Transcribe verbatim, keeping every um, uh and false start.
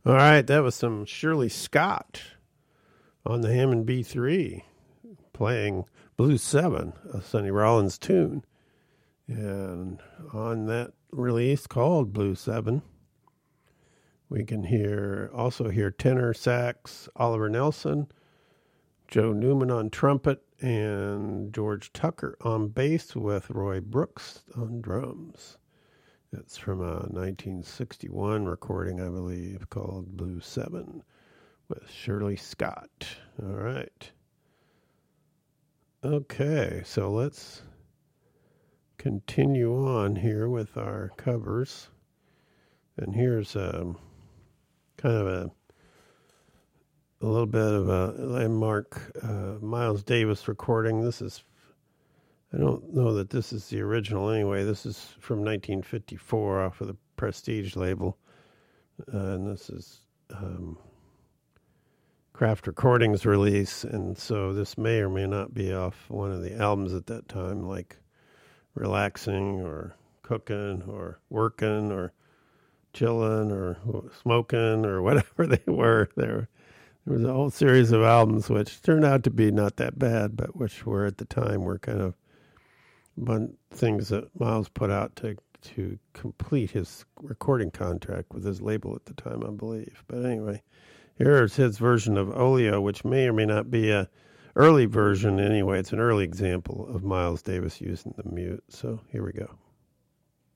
All right, that was some Shirley Scott on the Hammond B three playing Blues seven, a Sonny Rollins tune. And on that release called Blues seven, we can hear also hear tenor sax Oliver Nelson, Joe Newman on trumpet, and George Tucker on bass with Roy Brooks on drums. It's from a nineteen sixty-one recording, I believe, called Blues seven with Shirley Scott. All right. Okay, so let's continue on here with our covers. And here's um, kind of a a little bit of a landmark uh, Miles Davis recording. This is, I don't know that this is the original anyway. This is from nineteen fifty-four off of the Prestige label. Uh, and this is um, Kraft Recordings release. And so this may or may not be off one of the albums at that time, like Relaxing or Cooking or Working or Chilling or Smoking or whatever they were. There, there was a whole series of albums which turned out to be not that bad, but which were at the time were kind of one things that Miles put out to to complete his recording contract with his label at the time, I believe. But anyway, here's his version of Oleo, which may or may not be a early version anyway. It's an early example of Miles Davis using the mute. So here we go.